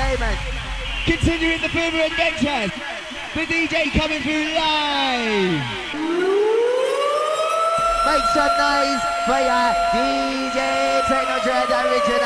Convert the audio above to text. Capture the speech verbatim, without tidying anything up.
entertainment. Continuing the Boomer Adventures. The D J coming through live. Make some noise for your D J Techno Dread Original.